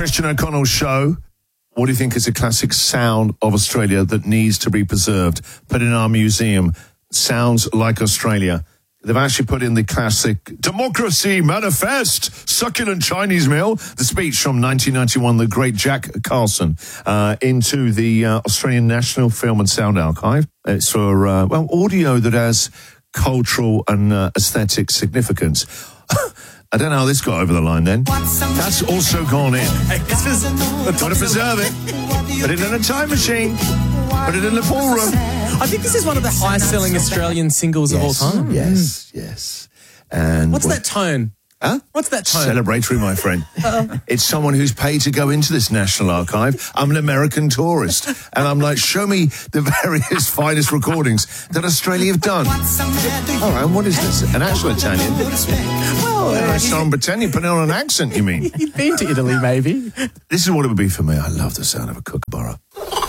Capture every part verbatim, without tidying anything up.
Christian O'Connell's show. What do you think is a classic sound of Australia that needs to be preserved? Put in our museum. Sounds like Australia. They've actually put in the classic Democracy Manifest, Succulent Chinese Meal, the speech from nineteen ninety-one, the great Jack Carlson, uh, into the uh, Australian National Film and Sound Archive. It's for, uh, well, audio that has cultural and uh, aesthetic significance. I don't know how this got over the line then. That's also gone in. Got to preserve it. Put it in a time machine. Put it in the ballroom. I think this is one of the highest selling Australian singles yes, of all time. Yes, yes. And What's that tone? Huh? What's that tone? Celebratory, my friend. It's someone who's paid to go into this National Archive. I'm an American tourist. And I'm like, show me the various finest recordings that Australia have done. All right, what is this? An actual Italian? Well, uh, I saw him pretending, putting on an accent, you mean? You've been to Italy, maybe. This is what it would be for me. I love the sound of a kookaburra.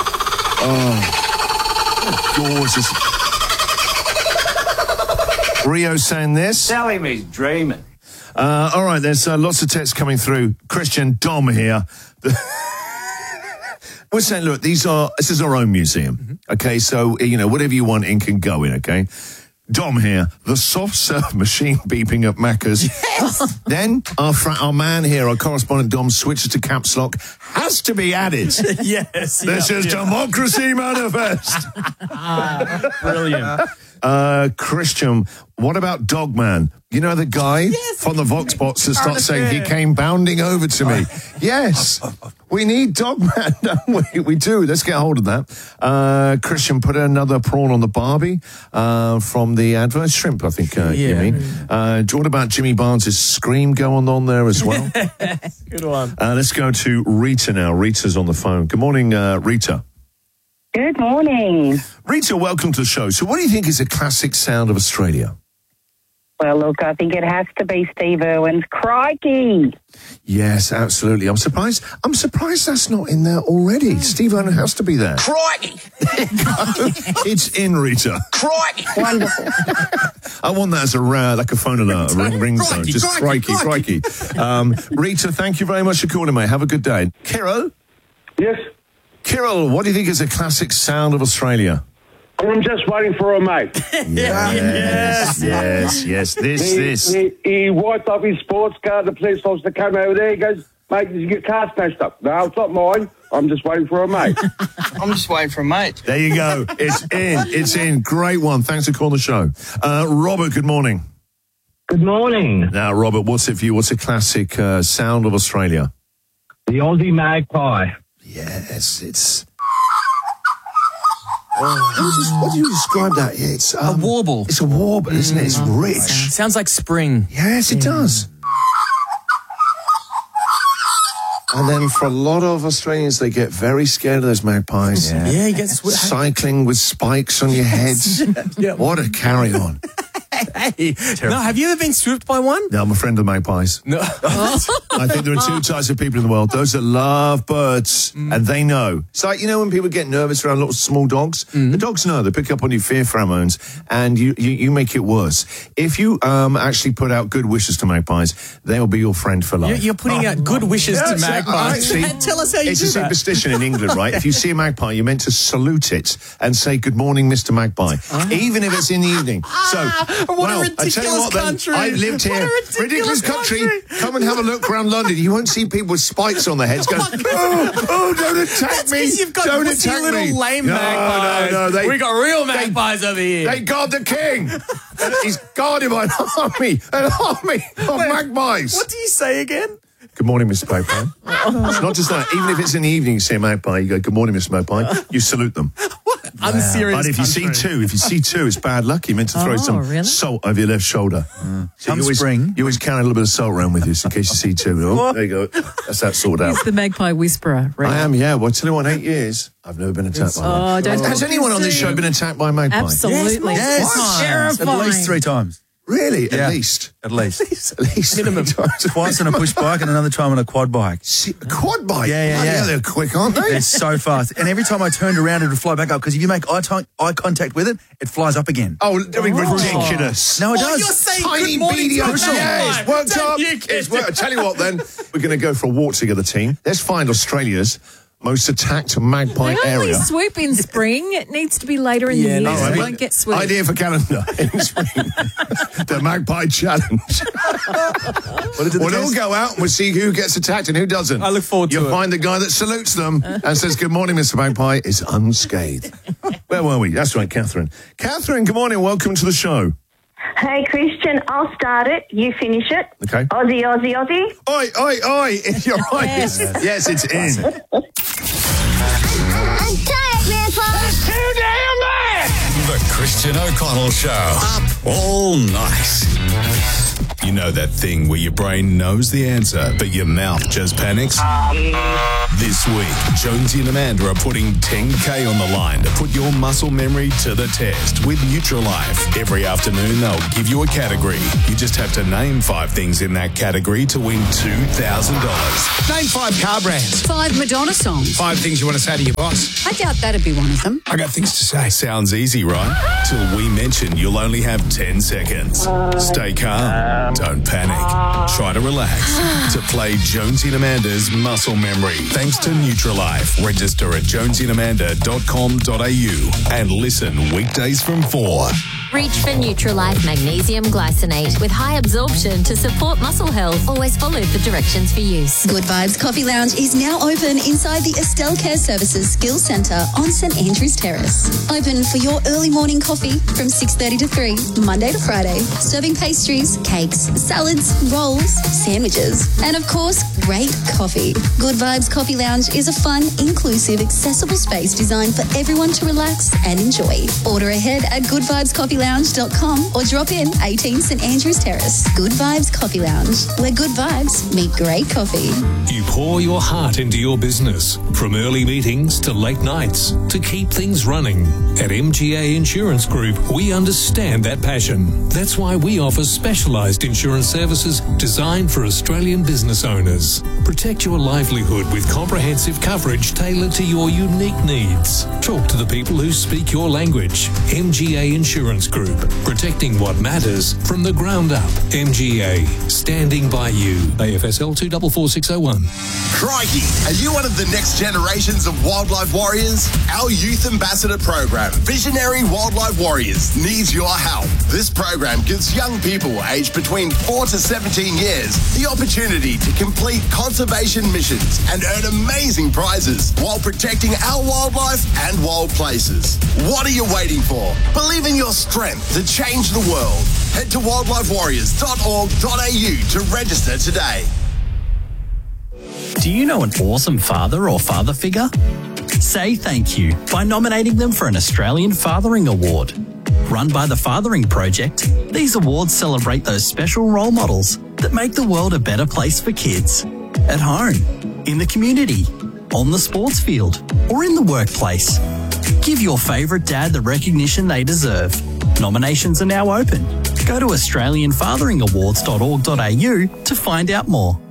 Oh, gorgeous. Rio saying this. Telling me he's dreaming. Uh, all right, there's uh, lots of texts coming through. Christian, Dom here. We're saying, look, these are, this is our own museum. Mm-hmm. Okay, so, you know, whatever you want in can go in, okay? Dom here, the soft serve machine beeping at Macca's. Yes. Then our, fr- our man here, our correspondent Dom, switches to caps lock. Has to be added. Yes. This yeah, is yeah. Democracy Manifest. Brilliant. Uh, Christian, what about Dogman? You know the guy yes. from the Vox Bots that starts saying he came bounding over to me. Yes, we need Dogman, don't we? We do. Let's get hold of that. Uh, Christian, put another prawn on the Barbie uh, from the advert. Shrimp, I think uh, yeah. you mean. Uh, what about Jimmy Barnes' scream going on there as well? Good one. Uh, let's go to Rita now. Rita's on the phone. Good morning, uh, Rita. Good morning. Rita, welcome to the show. So what do you think is a classic sound of Australia? Well, look, I think it has to be Steve Irwin's Crikey. Yes, absolutely. I'm surprised. I'm surprised that's not in there already. Steve Irwin has to be there. Crikey! It's in, Rita. Crikey! Wonderful. I want that as a uh, like a phone alert, a ring ring tone. Just crikey, crikey. crikey. Um, Rita, thank you very much for calling, mate. Have a good day. Kirill? Yes? Kirill, what do you think is a classic sound of Australia? I'm just waiting for a mate. Yes, yes, yes. This, he, this. He, he wiped up his sports car. The police officer came over there. He goes, mate, did you get your car smashed up? No, it's not mine. I'm just waiting for a mate. I'm just waiting for a mate. There you go. It's in. It's in. Great one. Thanks for calling the show. Uh, Robert, good morning. Good morning. Now, Robert, what's it for you? What's a classic uh, sound of Australia? The Aussie magpie. Yes, it's... Oh, what do you describe that? It's um, a warble. It's a warble, isn't it? It's rich. Sounds like spring. Yes, it does. And then for a lot of Australians, they get very scared of those magpies. Yeah, yeah you get sw- cycling with spikes on your heads. Yeah. What a carry-on. Hey, no, have you ever been swooped by one? No, I'm a friend of magpies. No. I think there are two types of people in the world. Those that love birds, mm. and they know. It's like, you know, when people get nervous around little small dogs, mm. the dogs know. They pick up on your fear pheromones, and you, you, you make it worse. If you um, actually put out good wishes to magpies, they will be your friend for life. You're, you're putting oh, out good wishes yes, to magpies. Actually, tell us how you it's do a that. superstition in England, right? If you see a magpie, you're meant to salute it and say, good morning, Mister Magpie, oh. even if it's in the evening. So, what well, a ridiculous I tell you what, then, country. I've lived here. Ridiculous, ridiculous country. country. Come and have a look around London. You won't see people with spikes on their heads going, oh, oh, don't attack That's me. You've got don't pussy attack little me. lame no, magpies. No, no, they, we got real magpies they, over here. They guard the king. He's guarded by an army, an army of Wait, magpies. What do you say again? Good morning, Mister Magpie. It's not just that. Even if it's in the evening, you see a magpie, you go, good morning, Mister Magpie. You salute them. What? Wow. Unserious But if you country. see two, if you see two, it's bad luck. You're meant to throw oh, some really? salt over your left shoulder. Mm. So Come you always, spring. You always carry a little bit of salt around with you in case you see two. Oh, there you go. That's that sorted out. He's the magpie whisperer. Right? I am, yeah. Well, I tell you what, eight years, I've never been attacked by one. Oh, don't Has anyone on this show been attacked by a magpie? Absolutely. Yes. It's terrifying. At least three times. Really? Yeah. At least. At least. At least. Minimum. Twice on a push bike and another time on a quad bike. See, a quad bike? Yeah, yeah, Bloody yeah. hell, they're quick, aren't they? They're so fast. And every time I turned around, it would fly back up because if you make eye, t- eye contact with it, it flies up again. Oh, I mean, ridiculous. No, it Oh, does. you're saying Tiny good morning beady to a ocean. Yeah, man. it's worked Don't up. you get It's worked. I tell you what, then, we're going to go for a walk together, team. Let's find Australia's most attacked magpie They only area. swoop in spring. It needs to be later in the year. no, so I it mean, won't get swooped. Idea for calendar in spring. The Magpie Challenge. We'll all go out and we'll see who gets attacked and who doesn't. I look forward to You'll it. find the guy that salutes them and says, good morning, Mister Magpie, is unscathed. Where were we? That's right, Catherine. Catherine, good morning. Welcome to the show. Hey, Christian, I'll start it. You finish it. Okay. Aussie, Aussie, Aussie. Oi, oi, oi. You're right. Yes. Yes, yes it's in. I'm tired, Grandpa. Too damn bad! The Christian O'Connell Show. Up all night. You know that thing where your brain knows the answer, but your mouth just panics? This week, Jonesy and Amanda are putting ten K on the line to put your muscle memory to the test with Nutrilife. Every afternoon, they'll give you a category. You just have to name five things in that category to win two thousand dollars. Name five car brands. Five Madonna songs. Five things you want to say to your boss. I doubt that'd be one of them. I got things to say. Sounds easy, right? Till we mention you'll only have ten seconds. Stay calm. Don't panic. Try to relax. To play Jonesy and Amanda's Muscle Memory. Thanks to Nutrilife. Register at jonesy and amanda dot com dot a u and listen weekdays from four. Reach for Nutrilife Magnesium Glycinate with high absorption to support muscle health. Always follow the directions for use. Good Vibes Coffee Lounge is now open inside the Estelle Care Services Skills Centre on St Andrews Terrace. Open for your early morning coffee from six thirty to three, Monday to Friday. Serving pastries, cakes, salads, rolls, sandwiches, and of course, great coffee. Good Vibes Coffee Lounge is a fun, inclusive, accessible space designed for everyone to relax and enjoy. Order ahead at good vibes coffee lounge dot com or drop in eighteen St Andrews Terrace. Good Vibes Coffee Lounge, where good vibes meet great coffee. You pour your heart into your business, from early meetings to late nights, to keep things running. At M G A Insurance Group, we understand that passion. That's why we offer specialised insurance services designed for Australian business owners. Protect your livelihood with comprehensive coverage tailored to your unique needs. Talk to the people who speak your language. M G A Insurance Group, protecting what matters from the ground up. M G A, standing by you. A F S L two four four six oh one. Crikey, are you one of the next generations of wildlife warriors? Our youth ambassador program, Visionary Wildlife Warriors, needs your help. This program gives young people aged between four to seventeen years the opportunity to complete conservation missions and earn amazing prizes while protecting our wildlife and wild places. What are you waiting for? Believe in your strength to change the world. Head to wildlife warriors dot org dot a u to register today. Do you know an awesome father or father figure? Say thank you by nominating them for an Australian Fathering Award. Run by the Fathering Project, these awards celebrate those special role models that make the world a better place for kids. At home, in the community, on the sports field, or in the workplace. Give your favourite dad the recognition they deserve. Nominations are now open. Go to australian fathering awards dot org dot a u to find out more.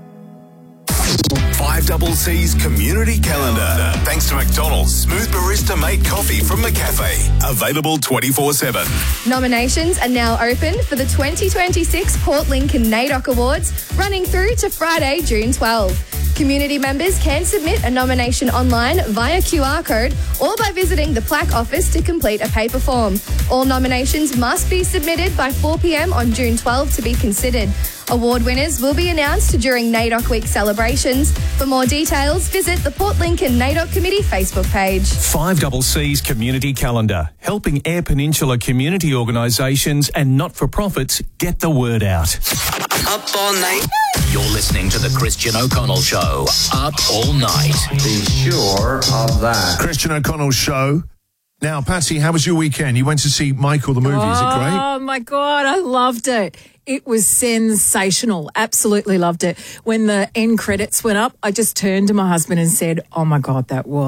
five Double C's Community Calendar. Thanks to McDonald's Smooth Barista Made Coffee from McCafe. Available twenty-four seven. Nominations are now open for the twenty twenty-six Port Lincoln NAIDOC Awards, running through to Friday, June twelfth. Community members can submit a nomination online via Q R code or by visiting the plaque office to complete a paper form. All nominations must be submitted by four p m on June twelfth to be considered. Award winners will be announced during NAIDOC Week celebrations. For more details, visit the Port Lincoln NAIDOC Committee Facebook page. five Double C's Community Calendar, helping Eyre Peninsula community organisations and not-for-profits get the word out. Up all night. You're listening to the Christian O'Connell Show. Up all night. Be sure of that. Christian O'Connell Show. Now, Patsy, how was your weekend? You went to see Michael the movie. Oh, Is it great? Oh, my God. I loved it. It was sensational. Absolutely loved it. When the end credits went up, I just turned to my husband and said, oh, my God, that was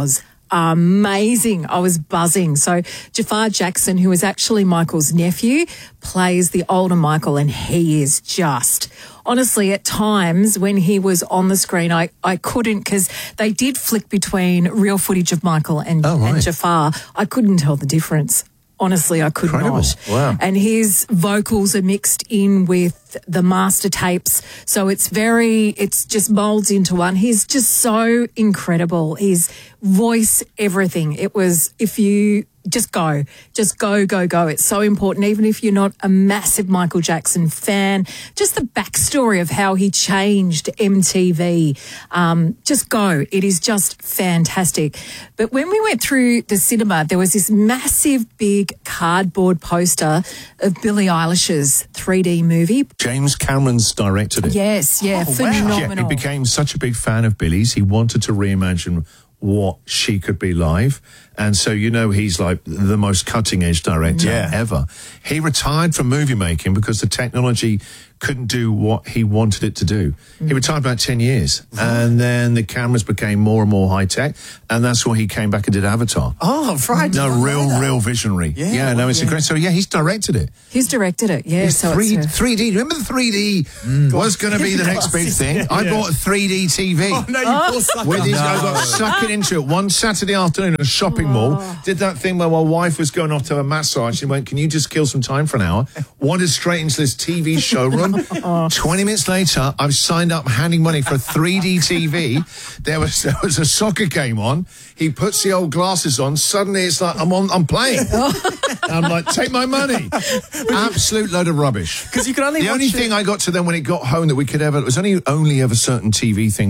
amazing. I was buzzing. So Jafar Jackson, who is actually Michael's nephew, plays the older Michael, and he is just... Honestly, at times when he was on the screen, I, I couldn't, because they did flick between real footage of Michael and, Oh, right. and Jafar. I couldn't tell the difference. Honestly, I could Incredible. not. Wow. And his vocals are mixed in with the master tapes. So it's very, it's just molds into one. He's just so incredible. His voice, everything. It was, if you just go, just go, go, go. It's so important. Even if you're not a massive Michael Jackson fan, just the backstory of how he changed M T V. Um, just go. It is just fantastic. But when we went through the cinema, there was this massive, big cardboard poster of Billie Eilish's three D movie. James Cameron's directed it. Yes, yeah, Oh, wow. phenomenal. Yeah, he became such a big fan of Billy's. He wanted to reimagine what she could be live. And so, you know, he's like the most cutting edge director Yeah. ever. He retired from movie making because the technology couldn't do what he wanted it to do. He retired about ten years. And then the cameras became more and more high tech. And that's why he came back and did Avatar. Oh, right. No, real, real visionary. Yeah, Yeah, no, well, it's yeah. great. So, yeah, he's directed it. He's directed it, yeah. It's So three, it's a- three D. Remember the three D was going to be the next big thing? I Yeah. bought a three D T V. Oh, no, you poor sucker. With these, I No. got sucking into it one Saturday afternoon at a shopping mall. Did that thing where my wife was going off to a massage. She went, "Can you just kill some time for an hour?" Wandered straight into this T V showroom. Twenty minutes later, I've signed up, handing money for a three D T V. There was there was a soccer game on. He puts the old glasses on. Suddenly, it's like I'm on. I'm playing. I'm like, take my money. Absolute load of rubbish. Because you can only The watch only it- thing I got to then when it got home that we could ever, it was only only ever certain T V things